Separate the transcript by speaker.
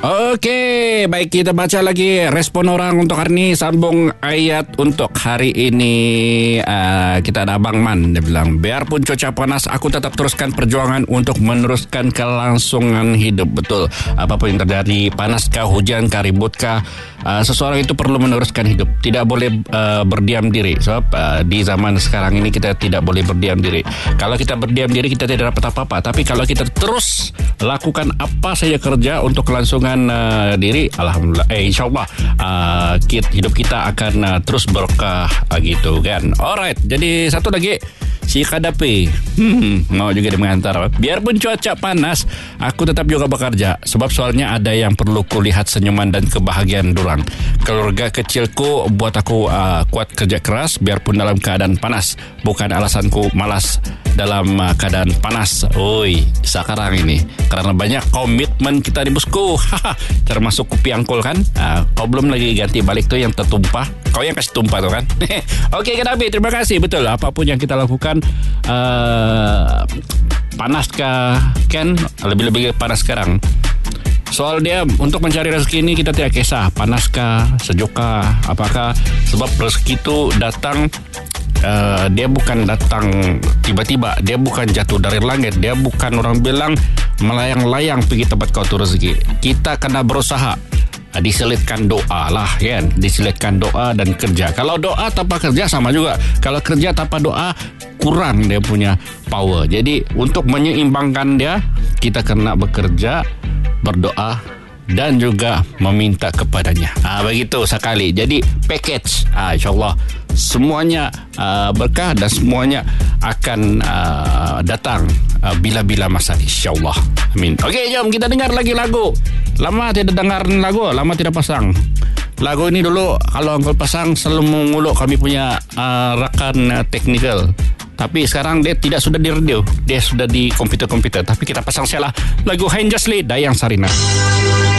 Speaker 1: Okey, baik, kita baca lagi respon orang untuk hari ini. Sambung ayat untuk hari ini. Kita ada Abang Man. Dia bilang, biarpun cuaca panas, aku tetap teruskan perjuangan untuk meneruskan kelangsungan hidup. Betul, apapun yang terjadi, panaskah, hujankah, ributkah, seseorang itu perlu meneruskan hidup. Tidak boleh berdiam diri. Sebab di zaman sekarang ini kita tidak boleh berdiam diri. Kalau kita berdiam diri, kita tidak dapat apa-apa. Tapi kalau kita terus lakukan apa saja kerja untuk kelangsungan diri, alhamdulillah, insyaAllah hidup kita akan terus berkah gitu kan. Alright, jadi satu lagi, si Kadapi mau juga dia mengantar. Biarpun cuaca panas, aku tetap juga bekerja. Sebab soalnya ada yang perlu kulihat senyuman dan kebahagiaan dorang. Keluarga kecilku buat aku kuat kerja keras biarpun dalam keadaan panas. Bukan alasanku malas dalam keadaan panas. Oi, sekarang ini karena banyak komitmen kita di bosku. Termasuk kopi angkul kan. Kau belum lagi ganti balik tuh yang tertumpah. Kau yang kasih tumpah tuh kan. Okey Kadapi, terima kasih. Betul, apapun yang kita lakukan, panaskah kan, lebih-lebih panas sekarang. Soal dia untuk mencari rezeki ini kita tidak kisah panaskah, sejukkah, apakah, sebab rezeki itu datang, dia bukan datang tiba-tiba, dia bukan jatuh dari langit, dia bukan orang bilang melayang-layang pergi tempat kau tu rezeki. Kita kena berusaha, diselitkan doa lah kan, diselitkan doa dan kerja. Kalau doa tanpa kerja sama juga. Kalau kerja tanpa doa kurang dia punya power. Jadi untuk menyeimbangkan dia, kita kena bekerja, berdoa dan juga meminta kepadanya. Begitu sekali. Jadi package. InsyaAllah semuanya berkah dan semuanya akan datang bila-bila masa, insyaAllah. Amin. Okey, jom kita dengar lagi lagu. Lama tidak dengar lagu, lama tidak pasang. Lagu ini dulu kalau Uncle pasang selalu menguluk kami punya rakan teknikal. Tapi sekarang dia tidak sudah di radio, dia sudah di komputer-komputer. Tapi kita pasang sialah lagu Henjasli Dayang Sarina.